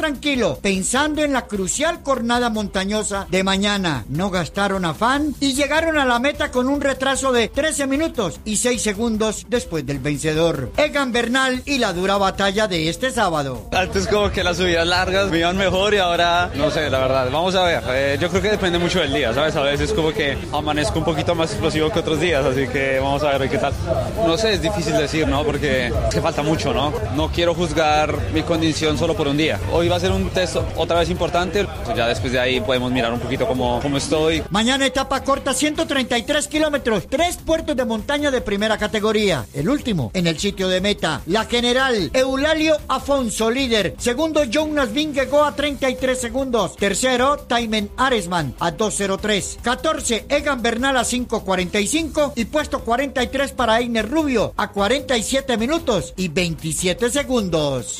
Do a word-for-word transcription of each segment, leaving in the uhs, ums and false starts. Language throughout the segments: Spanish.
tranquilo, pensando en la crucial jornada montañosa de mañana. No gastaron afán y llegaron a la meta con un retraso de trece minutos y seis segundos después del vencedor, Egan Bernal, y la dura batalla de este sábado. Antes como que las subidas largas me iban mejor y ahora no sé, la verdad, vamos a ver. Eh, yo creo que depende mucho del día, ¿sabes? A veces como que amanezco un poquito más explosivo que otros días, así que vamos a ver qué tal. No sé, es difícil decir, ¿no? Porque hace falta mucho, ¿no? No quiero juzgar mi condición solo por un día. Hoy va a ser un test otra vez importante, ya después de ahí podemos mirar un poquito cómo, cómo estoy. Mañana etapa corta, ciento treinta y tres kilómetros, tres puertos de montaña de primera categoría. El último en el sitio de meta. La general Eulalio Afonso, líder. Segundo, Jonas Vingegaard a treinta y tres segundos. Tercero, Taimen Aresman a dos cero tres. catorce, Egan Bernal a cinco cuarenta y cinco. Y puesto cuarenta y tres para Einer Rubio a cuarenta y siete minutos y veintisiete segundos.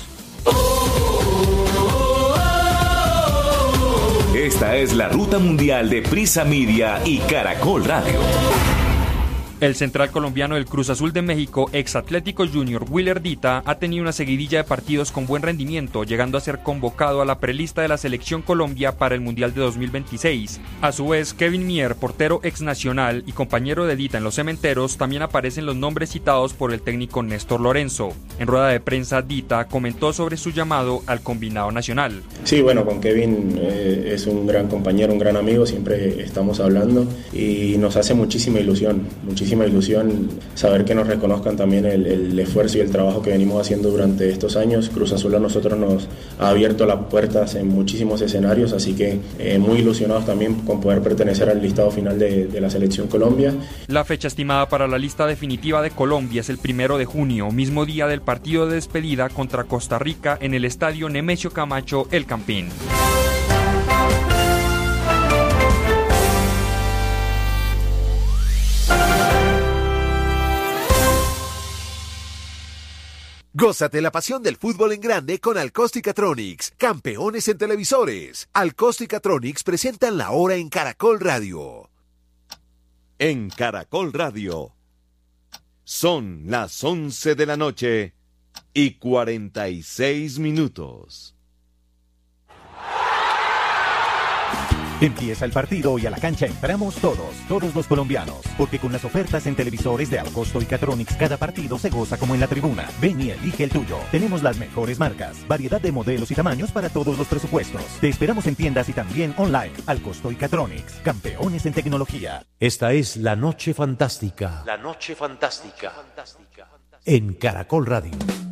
Esta es la ruta mundial de Prisa Media y Caracol Radio. El central colombiano del Cruz Azul de México, ex Atlético Junior, Willer Dita, ha tenido una seguidilla de partidos con buen rendimiento, llegando a ser convocado a la prelista de la Selección Colombia para el Mundial de dos mil veintiséis. A su vez, Kevin Mier, portero ex nacional y compañero de Dita en los cementeros, también aparecen los nombres citados por el técnico Néstor Lorenzo. En rueda de prensa, Dita comentó sobre su llamado al combinado nacional. Sí, bueno, con Kevin eh, es un gran compañero, un gran amigo, siempre estamos hablando y nos hace muchísima ilusión, muchísima ilusión saber que nos reconozcan también el, el esfuerzo y el trabajo que venimos haciendo durante estos años. Cruz Azul a nosotros nos ha abierto las puertas en muchísimos escenarios, así que eh, muy ilusionados también con poder pertenecer al listado final de, de la Selección Colombia. La fecha estimada para la lista definitiva de Colombia es el primero de junio, mismo día del partido de despedida contra Costa Rica en el estadio Nemesio Camacho, El Campín. Gózate la pasión del fútbol en grande con Alcosticatronics, campeones en televisores. Alcosticatronics presentan la hora en Caracol Radio. En Caracol Radio son las once de la noche y cuarenta y seis minutos. Empieza el partido y a la cancha entramos todos, todos los colombianos, porque con las ofertas en televisores de Alcosto y Catronics cada partido se goza como en la tribuna. Ven y elige el tuyo. Tenemos las mejores marcas, variedad de modelos y tamaños para todos los presupuestos. Te esperamos en tiendas y también online. Alcosto y Catronics, campeones en tecnología. Esta es La Noche Fantástica. La Noche Fantástica. En Caracol Radio.